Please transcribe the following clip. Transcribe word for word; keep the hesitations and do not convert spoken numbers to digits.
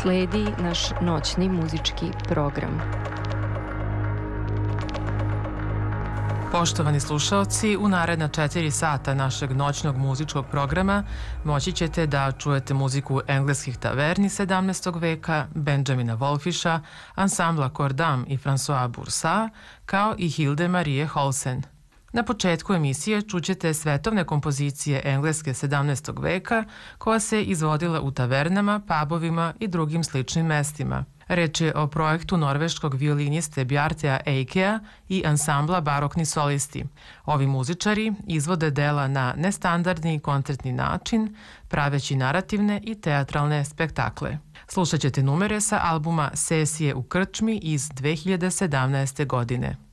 Sledi naš noćni muzički program. Poštovani slušaoci, u naredna četiri sata našeg noćnog muzičkog programa moći ćete da čujete muziku engleskih taverni sedamnaestog veka, Benjamina Wolfisha, ansambla Cordam i François Boursa, kao i Hilde Marie Holsen. Na početku emisije čućete svetovne kompozicije engleske sedamnaestog veka koja se izvodila u tavernama, pubovima i drugim sličnim mestima. Reč je o projektu norveškog violiniste Bjartea Eikea i ansambla Barokni solisti. Ovi muzičari izvode dela na nestandardni koncertni način, praveći narativne i teatralne spektakle. Slušat ćete numere sa albuma Sesije u krčmi iz dve hiljade sedamnaeste. godine.